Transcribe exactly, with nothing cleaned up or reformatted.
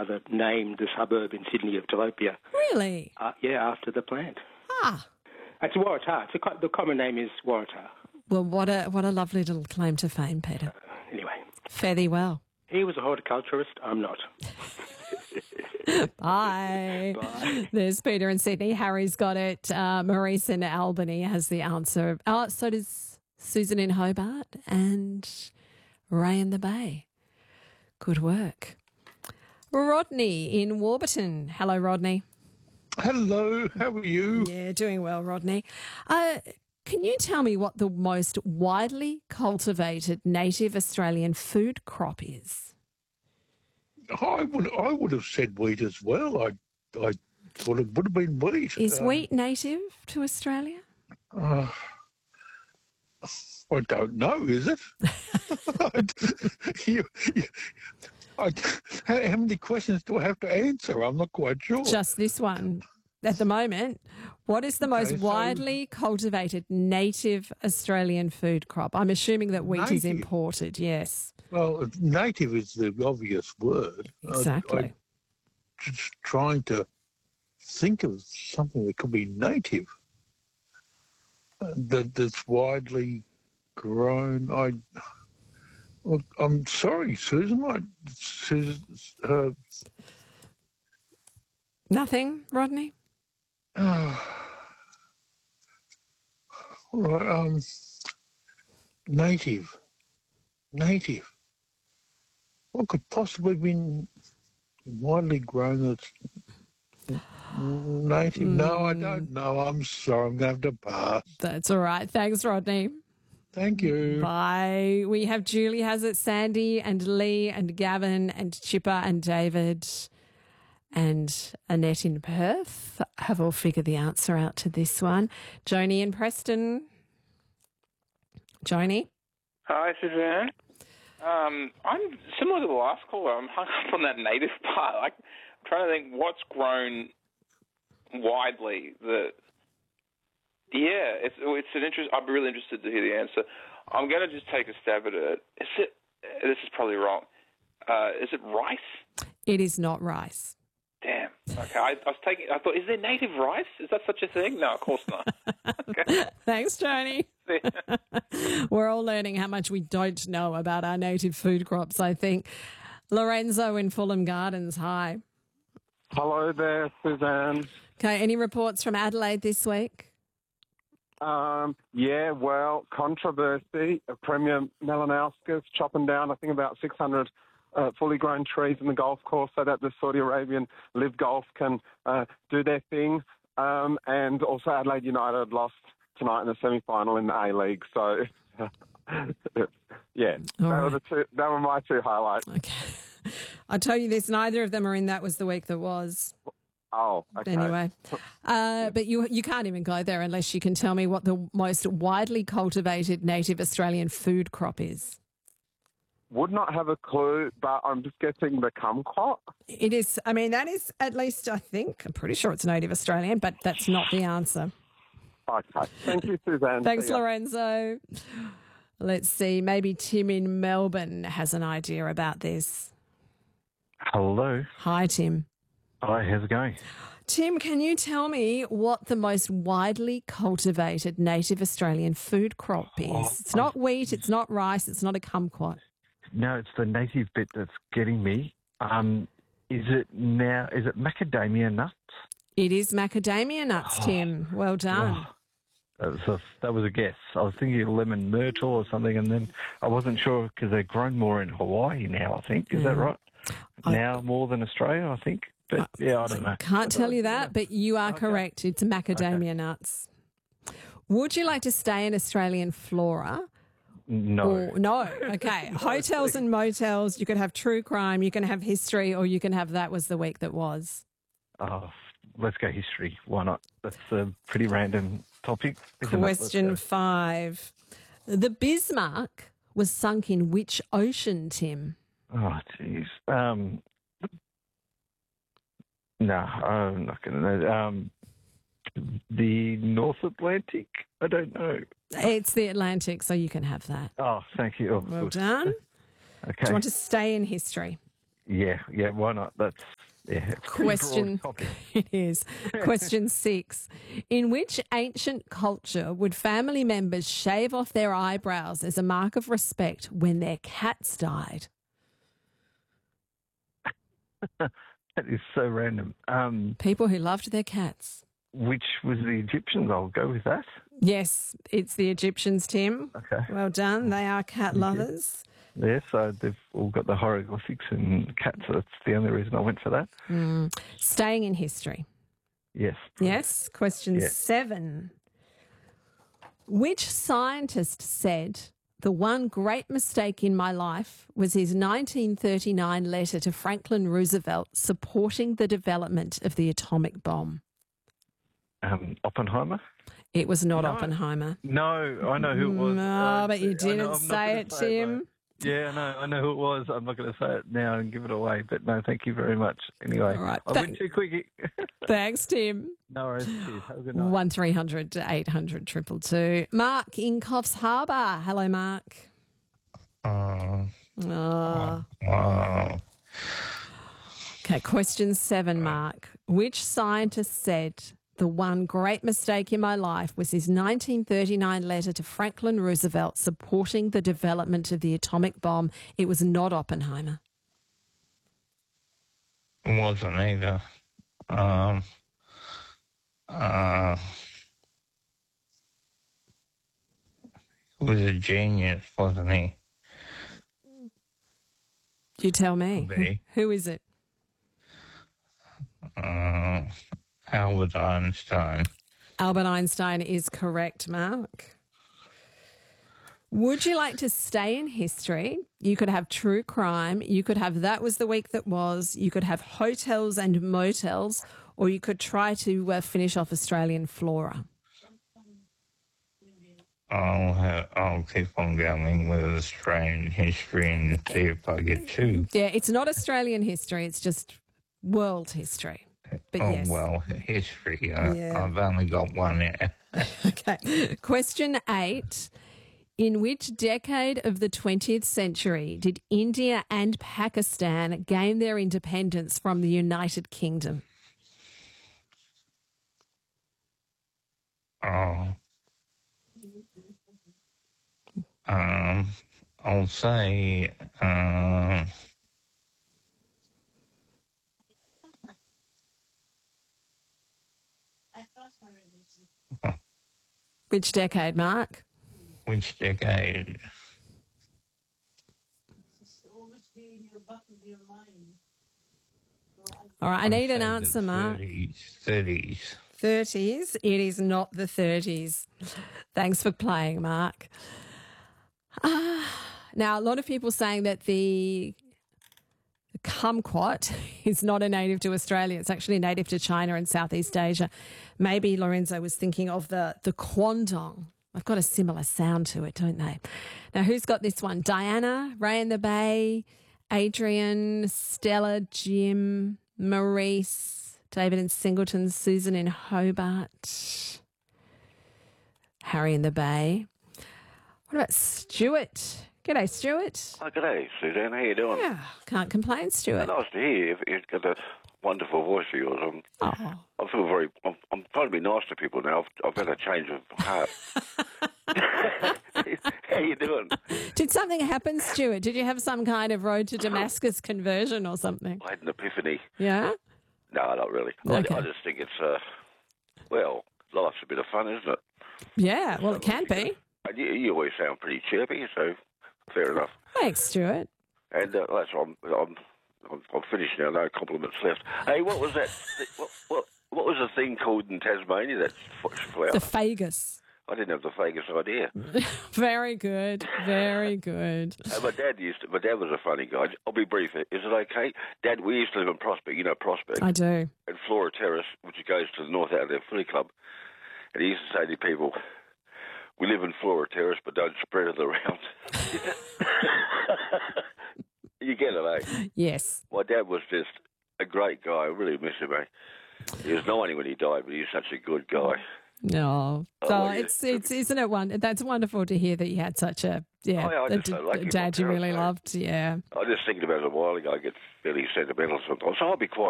grandfather named the suburb in Sydney of Tilapia. Really? Uh, yeah, after the plant. Ah. It's Waratah. It's a, co- the common name is Waratah. Well, what a what a lovely little claim to fame, Peter. Uh, anyway. Fare thee well. He was a horticulturist. I'm not. Bye. Bye. There's Peter in Sydney. Harry's got it. Uh, Maurice in Albany has the answer. Oh, so does Susan in Hobart and Ray in the Bay. Good work. Rodney in Warburton. Hello, Rodney. Hello, how are you? Yeah, doing well, Rodney. Uh, can you tell me what the most widely cultivated native Australian food crop is? I would I would have said wheat as well. I I thought it would have been wheat. Is Uh, wheat native to Australia? Uh, I don't know, is it? you, you, I, how, how many questions do I have to answer? I'm not quite sure. Just this one. At the moment, what is the most Okay, so- widely cultivated native Australian food crop? I'm assuming that wheat is Native? imported, yes. Well, native is the obvious word. I- Exactly. I'm just trying to think of something that could be native uh, that that's widely grown. I, well, I'm sorry, Susan. I, Susan uh, Nothing, Rodney? oh, all right, um, native, native. What could possibly be widely grown that's native? No, I don't know. I'm sorry. I'm going to have to pass. That's all right. Thanks, Rodney. Thank you. Bye. We have Julie has it, Sandy and Lee and Gavin and Chipper and David and Annette in Perth have all figured the answer out to this one. Joni in Preston. Joni? Hi, Suzanne. Um, I'm similar to the last caller. I'm hung up on that native part. Like, I'm trying to think what's grown widely. The yeah, it's it's an interest. I'd be really interested to hear the answer. I'm going to just take a stab at it. Is it? This is probably wrong. Uh, is it rice? It is not rice. Damn. Okay. I, I was taking. I thought, is there native rice? Is that such a thing? No, of course not. Okay. Thanks, Joni. We're all learning how much we don't know about our native food crops, I think. Lorenzo in Fulham Gardens, hi. Hello there, Suzanne. Okay, any reports from Adelaide this week? Um, yeah, well, controversy. Premier Malinowskis chopping down, I think, about six hundred uh, fully grown trees in the golf course so that the Saudi Arabian Live Golf can uh, do their thing. Um, and also Adelaide United lost tonight in the semi-final in the A-League. So, yeah, All that, right. were the two, that were my two highlights. Okay. I'll tell you this, neither of them are in That Was the Week That Was. Oh, okay. Anyway, uh, but you you can't even go there unless you can tell me what the most widely cultivated native Australian food crop is. Would not have a clue, but I'm just guessing the kumquat. It is, I mean, that is at least, I think, I'm pretty sure it's native Australian, but that's not the answer. Okay. Thank you, Suzanne. Thanks, See ya. Lorenzo. Let's see, maybe Tim in Melbourne has an idea about this. Hello. Hi, Tim. Hi, how's it going? Tim, can you tell me what the most widely cultivated native Australian food crop is? Oh, It's not wheat, it's not rice, it's not a kumquat. No, it's the native bit that's getting me. Um, is it now, is it macadamia nuts? It is macadamia nuts, Oh. Tim. Well done. That was, a, that was a guess. I was thinking of lemon myrtle or something, and then I wasn't sure because they're grown more in Hawaii now, I think. Is that right? I- Now more than Australia, I think. But, yeah, I don't know. Can't tell you that, but you are Okay. correct. It's macadamia nuts. Would you like to stay in Australian flora? No. Or, no. Okay. Hotels and motels, you could have true crime, you can have history, or you can have That Was the Week That Was. Oh, let's go history. Why not? That's a pretty random topic. isn't it? Let's Question go. five. The Bismarck was sunk in which ocean, Tim? Oh, jeez. Um, no, I'm not going to know. Um, the North Atlantic? I don't know. It's the Atlantic, so you can have that. Oh, thank you. Oh, Well good. done. Do Okay. you want to stay in history? Yeah, yeah, why not? That's yeah. it's a pretty Question. broad topic. It is. Question six. In which ancient culture would family members shave off their eyebrows as a mark of respect when their cats died? That is so random. Um, People who loved their cats. which was the Egyptians? I'll go with that. Yes, it's the Egyptians, Tim. Okay. Well done. They are cat lovers. Yeah, so they've all got the hieroglyphics and cats. So that's the only reason I went for that. Mm. Staying in history. Yes. Yes. Question Yeah. seven. Which scientist said the one great mistake in my life was his nineteen thirty-nine letter to Franklin Roosevelt supporting the development of the atomic bomb? Um, Oppenheimer? It was not No. Oppenheimer. No, I know who it was. No, Uh, but you I know- didn't I'm not say gonna it, though. Tim. Yeah, I know, I know who it was. I'm not going to say it now and give it away, but no, thank you very much. Anyway, All right, I thank- went too quick. Thanks, Tim. No worries. Cheers. Have a good night. One three hundred to eight hundred triple two. Mark in Coffs Harbour. Hello, Mark. Uh, Oh. wow. Okay, question seven, Mark. Which scientist said the one great mistake in my life was his nineteen thirty-nine letter to Franklin Roosevelt supporting the development of the atomic bomb? It was not Oppenheimer. It wasn't either. Um, uh, he was a genius, wasn't he? You tell me. Me. Who is it? Uh, Albert Einstein. Albert Einstein is correct, Mark. Would you like to stay in history? You could have true crime. You could have That Was the Week That Was. You could have hotels and motels, or you could try to uh, finish off Australian flora. I'll have, I'll keep on going with Australian history and see if I get two. Yeah, it's not Australian history. It's just world history. But oh, yes. well, history. Uh, Yeah. I've only got one here. Okay. Question eight. In which decade of the twentieth century did India and Pakistan gain their independence from the United Kingdom? Oh. Um, I'll say, uh, Which decade, Mark? which decade? All right, I need an Say the answer, Mark. thirties. thirties. thirties. It is not the thirties. Thanks for playing, Mark. Ah, now, a lot of people saying that the kumquat is not a native to Australia. It's actually native to China and Southeast Asia. Maybe Lorenzo was thinking of the, the quandong. They've got a similar sound to it, don't they? Now, who's got this one? Diana, Ray in the Bay, Adrian, Stella, Jim, Maurice, David in Singleton, Susan in Hobart, Harry in the Bay. What about Stuart? G'day, Stuart. Oh, g'day, Suzanne. How you doing? Yeah, can't complain, Stuart. Nice to hear you. You've got a wonderful voice of yours. I'm, Oh. I feel very... I'm, I'm trying to be nice to people now. I've, I've had a change of heart. How you doing? Did something happen, Stuart? Did you have some kind of road to Damascus conversion or something? I had an epiphany. Yeah? No, not really. Okay. I, I just think it's, uh, well, life's a bit of fun, isn't it? Yeah, well, it can be. And you, you always sound pretty chirpy, so fair enough. Thanks, Stuart. And uh, that's I'm, I'm I'm I'm finished now. No compliments left. Hey, what was that? What what, what was the thing called in Tasmania? That f- flower? The Fagus. I didn't have the vaguest idea. Very good. Very good. Uh, my dad used to, my dad was a funny guy. I'll be brief. Is it okay? Dad, we used to live in Prospect, you know Prospect, I do. and Flora Terrace, which goes to the north out of their footy club. And he used to say to people, we live in Flora Terrace, but don't spread it around. You get it, eh? Yes. My dad was just a great guy. I really miss him, eh? He was ninety when he died, but he was such a good guy. No, so Oh, yeah. it's it's isn't it one? That's wonderful to hear that you had such a yeah, Oh, yeah, I a just d- don't like a it. dad you My really parents, loved. Yeah. I was just thinking about it a while ago. I get fairly sentimental sometimes. So I'll be quiet.